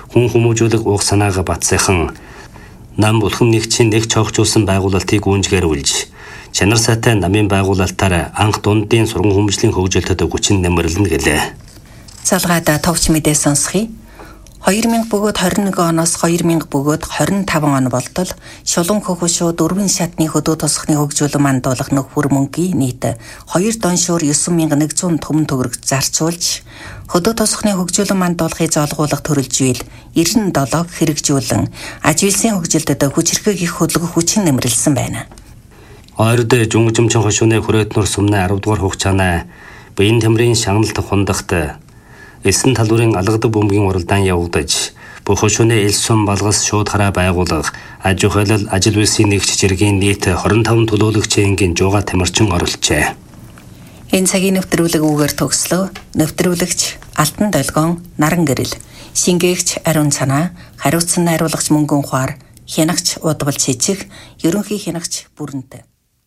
хүн хүмүүжүүлэх уг санаагаа батсайхан нам булхан нэгчин нэг цогцолсон байгуулалтыг гүнжгээр үлж чанар сайтай намын байгуулалтаар анх дундын сургууль хүмүүжлийн хөгжилтөд хүчин нэмэрлэнэ гэлээ. Залгаада товч мэдээ сонсхий. 2000 бөгөөд 21 оноос 2000 бөгөөд 25 он болтол шулуун хөхөшөө 4 шатны хөдөө тосхны хөгжүүлэн мандуулах нөхөр мөнгийн нийт 2 доншуур 9100 төмөн төгрөг зарцуулж хөдөө тосхны хөгжүүлэн мандуулахыг зоолгуулах төрөлжүүл 97 хэрэгжүүлэн ажилсын хөгжилдөд хүчирхэг их хөдөлгөх хүчин нэмэрлсэн байна. Ойрд жунгжимчин хошууны хүрээт нур сумны 10 дугаар хугацааны биеийн тамирын шагналт хундахт эсэн талбарын алгадаг бөмбөгийн уралдаан явагдаж бүх хошууны элс сум балгас шууд хараа байгуулах аж ахуйлал ажил үйлсийн нэгж жиргийн нийт 25 төлөөлөгчийн жууга тамирчин оролцжээ. Энэ цагийн нэвтрүүлэг үгээр төгслөө. Нэвтрүүлэгч Алтан Долгион, Наран Гэрэл, шингээгч Ариун Цанаа, хариуцсан найруулагч Мөнгөн Ухаар, хянагч Удвал Цэцэг, ерөнхий хянагч Бүрэнтэй.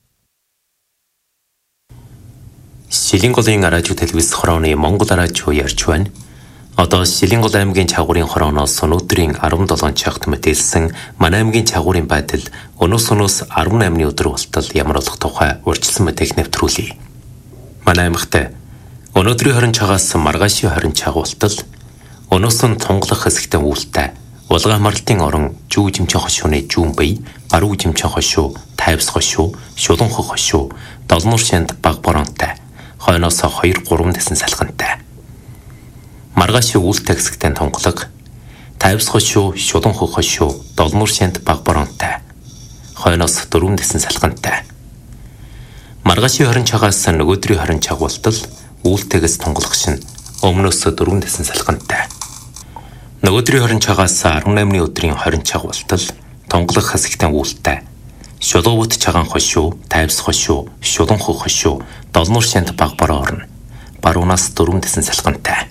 Шилэнгулын радио телевиз хорооны Монгол радио ярьж байна. Одоо Шилэнгул аймгийн чагуурын хорооноос өнөөдрийн 17 цагт мэдээлсэн манай аймгийн чагуурын байдал өнөөс 18-ны өдөр болтол ямар болох тухай урьдчилсан мэдээг нэвтрүүлье. Манай аймагт өнөөдрийн 20 цагаас маргаашийн 20 цаг болтол өнөөс нь тунгалах хэсэгтээ үүлтэй Улгаамарлтын орон Жүү жимчин хошууны Жүүн бие, Баруун жимчин хошуу, Тайвс хошуу, Шулуун хошуу, Долнуур шанд баг боронтой хойноос 2-3 дэсэн салхантай. Маргаашийн үүлтэй хэсэгтээ тунгалаг Тайвс хошуу, Шулуун хошуу, Долнуур шанд баг боронтой хойноос 4 дэсэн салхантай. Маргаашийн 20 цагаас нөгөөдрийн 20 цаг болтол үүлтэйгээс тунгалах шин өмнөөс 4 дэсэн салхантай. Нөгөөдрийн 20 цагаас 18-ны өдрийн 20 цаг болтол тунгалах хэсэгтээ үүлтэй Шулуут чагаан хошуу, Тайвс хошуу, Шулуун хошуу, Долнуур шанд баг бороо орно. Баруунаас 4 дэсэн салхантай.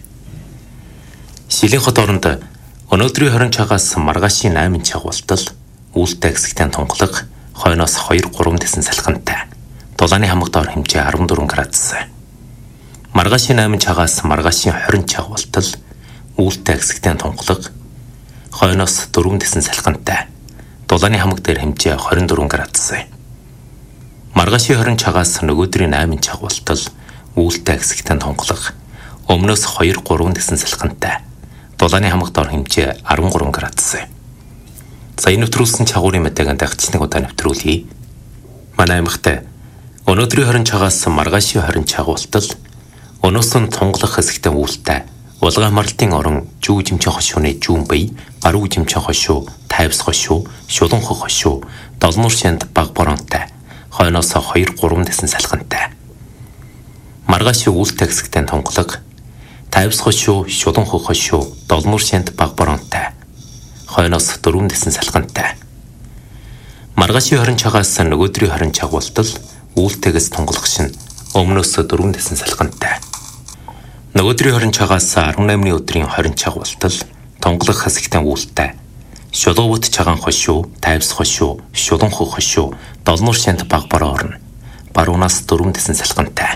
Шилэн хот оронд өнөөдрийн 20 цагаас маргаашийн 8 цаг болтол үүлтэй хэсэгтээ тунгалах хойноос 2-3 дэсэн салхантай. Дулааны хамаг доор хэмжээ 14 градус. Маргаашийн 8 цагаас маргаашийн 20 цаг болтол үүлтэй хэсэгтээ тунгалаг хойноос 4 дэсэн салхантай. Дулааны хамаг дээр хэмжээ 24 градус. Маргаашийн 20 цагаас нөгөөдрийн 8 цаг болтол үүлтэй хэсэгтээ тунгалаг өмнөөс 2-3 дэсэн салхантай. Дулааны хамаг доор хэмжээ 13 градус. За энэ нэвтрүүлсэн чагуурын мэдээг дахиж нэг удаа нэвтрүүлье. Манай аймагт өнөөдрийн 20 цагаас маргаашийн 20 цаг болтол өнөөс нь тунгалах хэсэгтээ үүлтэй Улгаамарлтын орон Жүү жимчин хошууны Жүүн бие, Баруун жимчин хошуу, Тайвс хошуу, Шулуун хошуу, Долнуур шанд баг боронтой хойноос 2-3 дэсэн салхантай. Маргаашийн үүлтэй хэсэгтээ тунгалаг Тайвс хошуу, Шулуун хошуу, Долнуур шанд баг боронтой хойноос 4 дэсэн салхантай. Маргаашийн 20 цагаас нөгөөдрийн 20 цаг болтол үүлтэйгээс тунгалах шин өмнөөс 4 дэсэн салхантай. Нөгөөдрийн 20 цагаас 18-ны өдрийн 20 цаг болтол тунгалах хэсэгтээ үүлтэй Шулуут чагаан хошуу, Тайвс хошуу, Шулуун хошуу, Долнуур шанд баг бороо орно. Баруунаас 4 дэсэн салхантай.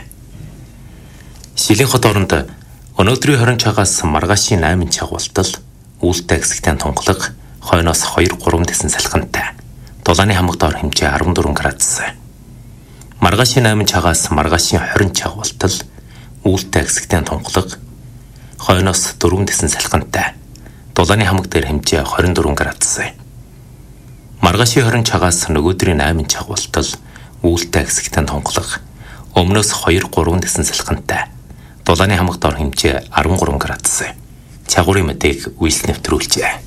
Шилэн хот оронд өнөөдрийн 20 цагаас маргаашийн 8 цаг болтол үүлтэй хэсэгтээ тунгалаг хойноос 2-3 дэсэн салхантай. Дулааны хамаг доор хэмжээ 14 градус. Маргаашийн 8 цагаас маргаашийн 20 цаг болтол үүлтэй хэсэгтээ тунгалаг хойноос 4 дэсэн салхантай. Дулааны хамаг дээр хэмжээ 24 градус. Маргаашийн 20 цагаас нөгөөдрийн 8 цаг болтол үүлтэй хэсэгтээ тунгалаг өмнөөс 2-3 дэсэн салхантай. Дулааны хамаг доор хэмжээ 13 градус. Чагуурын мэдээг үйлс нэвтрүүлжээ.